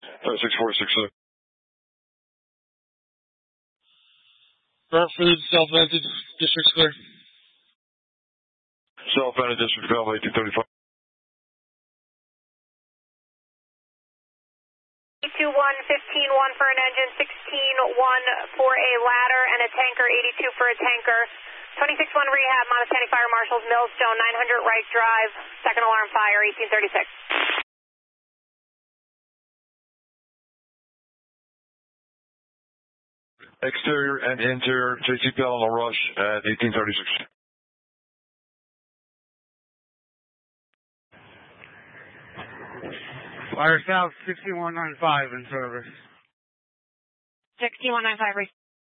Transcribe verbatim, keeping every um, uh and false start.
six four six six. Brentford, South Vantage, District clear. South Vantage District, Alpha eighteen thirty-five. eighty-two one, fifteen one for an engine, sixteen one for a ladder, and a tanker, eighty-two for a tanker. twenty-six one rehab, Montesani Fire Marshals, Millstone, nine hundred right drive, second alarm fire, eighteen thirty-six. Exterior and interior, J C P L on a rush at eighteen thirty-six. Fire South, sixty-one ninety-five in service. sixty-one ninety-five,